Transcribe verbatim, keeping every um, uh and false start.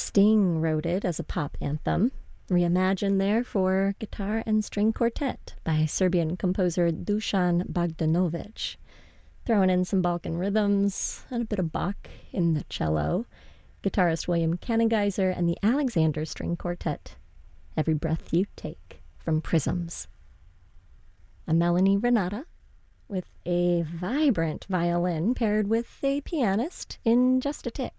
Sting wrote it as a pop anthem, reimagined there for guitar and string quartet by Serbian composer Dusan Bogdanovic, throwing in some Balkan rhythms and a bit of Bach in the cello, guitarist William Kanengeiser, and the Alexander String Quartet, Every Breath You Take, from Prisms. I'm Melanie Renata, with a vibrant violin paired with a pianist in just a tick.